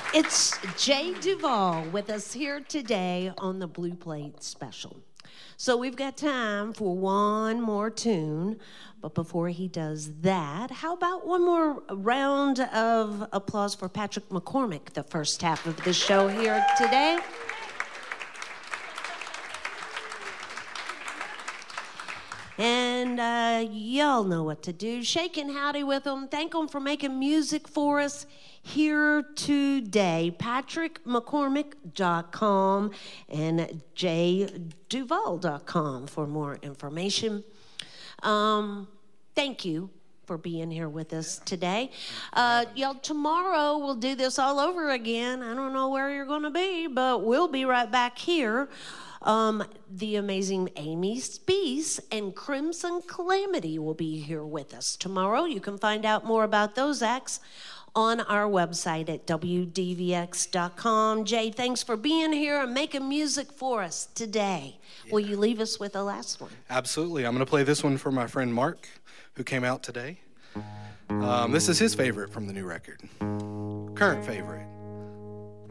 It's Jay Duvall with us here today on the Blue Plate Special. So we've got time for one more tune, but before he does that, how about one more round of applause for Patrick McCormick, the first half of the show here today. And y'all know what to do. Shake and howdy with them. Thank them for making music for us here today. PatrickMcCormick.com and JDuval.com for more information. Thank you for being here with us today. Y'all, tomorrow we'll do this all over again. I don't know where you're going to be, but we'll be right back here. The amazing Amy Speece and Crimson Calamity will be here with us tomorrow. You can find out more about those acts on our website at WDVX.com. Jay, thanks for being here and making music for us today. Yeah. Will you leave us with the last one? Absolutely. I'm going to play this one for my friend Mark, who came out today. This is his favorite from the new record. Current favorite.